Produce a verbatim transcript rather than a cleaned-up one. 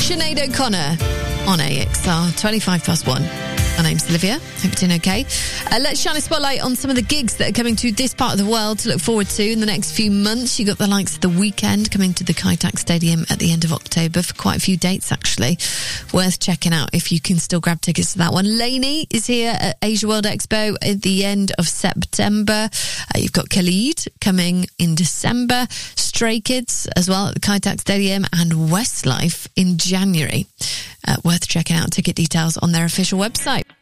Sinead O'Connor on A X R, twenty-five past one. My name's Olivia. Hope you're doing okay. Uh, let's shine a spotlight on some of the gigs that are coming to this part of the world to look forward to in the next few months. You've got the likes of The Weeknd coming to the Kai Tak Stadium at the end of October for quite a few dates, actually. Worth checking out if you can still grab tickets to that one. Lainey is here at Asia World Expo at the end of September. Uh, you've got Khalid coming in December. Stray Kids as well at the Kai Tak Stadium, and Westlife in January. Uh, worth checking out. Ticket details on their official website.